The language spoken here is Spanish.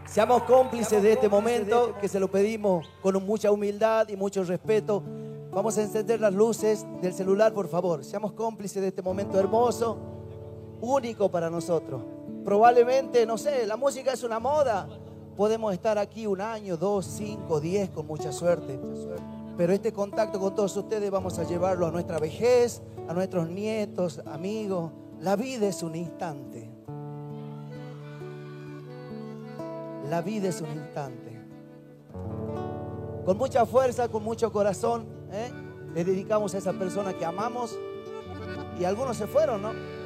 Seamos cómplices de este momento que se lo pedimos con mucha humildad y mucho respeto. Vamos a encender las luces del celular, por favor. Seamos cómplices de este momento hermoso, único para nosotros. Probablemente, no sé, la música es una moda. Podemos estar aquí 1 año, 2, 5, 10 con mucha suerte. Pero este contacto con todos ustedes vamos a llevarlo a nuestra vejez, a nuestros nietos, amigos. La vida es un instante. La vida es un instante. Con mucha fuerza, con mucho corazón, le dedicamos a esa persona que amamos. Y algunos se fueron, ¿no?